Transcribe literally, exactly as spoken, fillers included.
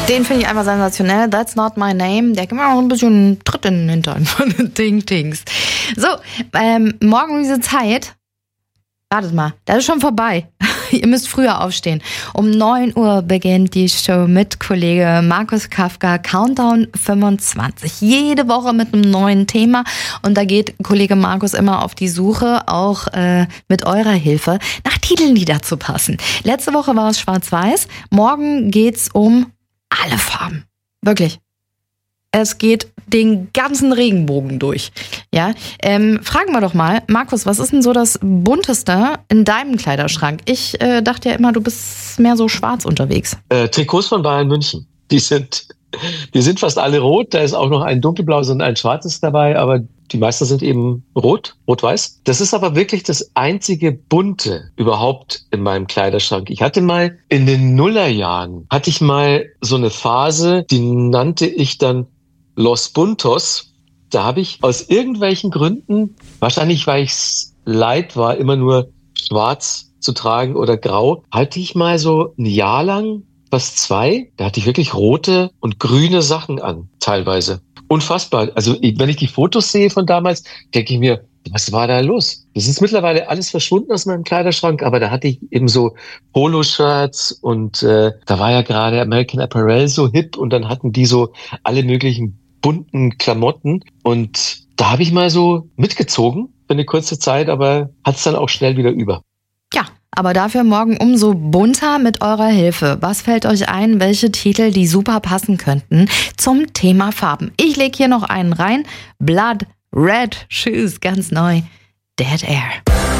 Den finde ich einfach sensationell. That's Not My Name. Der gibt mir auch ein bisschen Tritt in den Hintern von den Ding-Dings. So, ähm, morgen diese Zeit. Wartet mal, das ist schon vorbei. Ihr müsst früher aufstehen. Um neun Uhr beginnt die Show mit Kollege Markus Kafka, Countdown fünfundzwanzig. Jede Woche mit einem neuen Thema. Und da geht Kollege Markus immer auf die Suche, auch äh, mit eurer Hilfe, nach Titeln, die dazu passen. Letzte Woche war es Schwarz-Weiß. Morgen geht's um alle Farben. Wirklich. Es geht den ganzen Regenbogen durch. Ja, ähm, fragen wir doch mal, Markus, was ist denn so das Bunteste in deinem Kleiderschrank? Ich äh, dachte ja immer, du bist mehr so schwarz unterwegs. Äh, Trikots von Bayern München. Die sind, die sind fast alle rot. Da ist auch noch ein dunkelblaues und ein schwarzes dabei, aber die meisten sind eben rot, rot-weiß. Das ist aber wirklich das einzige Bunte überhaupt in meinem Kleiderschrank. Ich hatte mal in den Nullerjahren, hatte ich mal so eine Phase, die nannte ich dann Los Buntos. Da habe ich aus irgendwelchen Gründen, wahrscheinlich weil ich es leid war, immer nur schwarz zu tragen oder grau, hatte ich mal so ein Jahr lang, fast zwei, da hatte ich wirklich rote und grüne Sachen an, teilweise. Unfassbar. Also wenn ich die Fotos sehe von damals, denke ich mir, was war da los? Das ist mittlerweile alles verschwunden aus meinem Kleiderschrank, aber da hatte ich eben so Poloshirts und äh, da war ja gerade American Apparel so hip und dann hatten die so alle möglichen bunten Klamotten und da habe ich mal so mitgezogen für eine kurze Zeit, aber hat es dann auch schnell wieder über. Ja, aber dafür morgen umso bunter mit eurer Hilfe. Was fällt euch ein, welche Titel, die super passen könnten zum Thema Farben? Ich lege hier noch einen rein. Blood Red Shoes, ganz neu. Dead Air.